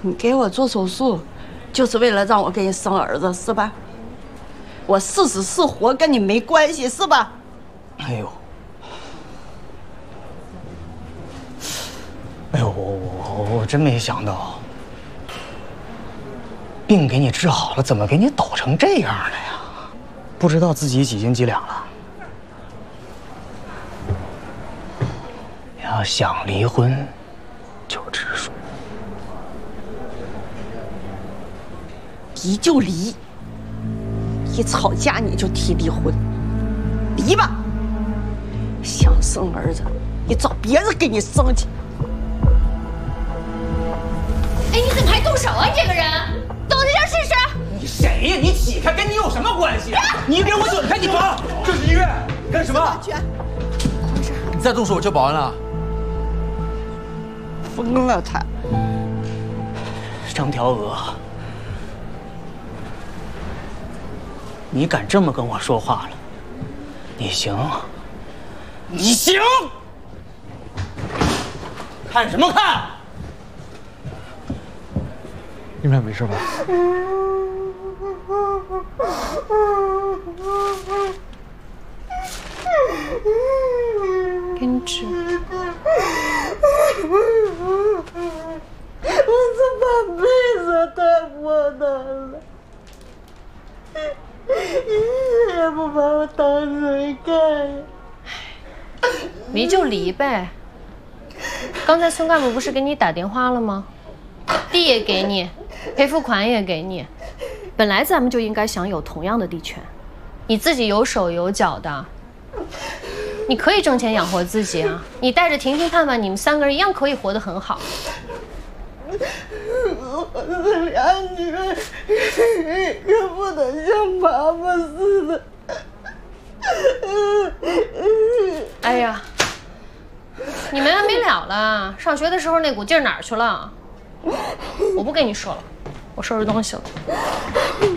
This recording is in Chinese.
你给我做手术，就是为了让我给你生儿子是吧？我是死是活跟你没关系是吧？ 哎呦，我真没想到，病给你治好了，怎么给你抖成这样了呀？不知道自己几斤几两了。要想离婚，就直说。 离就离，一吵架你就提离婚，离吧。想生儿子，你找别人给你生去。 哎，你怎么还动手啊？你这个人，动这下试试。 你谁呀？你起开，跟你有什么关系啊？你给我滚开！你跑！这是医院，干什么？你再动手，我叫保安了。 疯了他！ 张条娥，你敢这么跟我说话了？你行，你行！看什么看？ 你们俩没事吧？ 给你纸。 我这半辈子太窝囊了，你也不把我当人看呀。 离就离呗。刚才孙干部不是给你打电话了吗？地也给你，赔付款也给你，本来咱们就应该享有同样的地权。你自己有手有脚的，你可以挣钱养活自己啊！你带着婷婷、盼盼，你们三个人一样可以活得很好。 我这俩女儿可不能像妈妈似的。 哎呀，你没完没了了！上学的时候那股劲儿哪儿去了？我不跟你说了，我收拾东西了。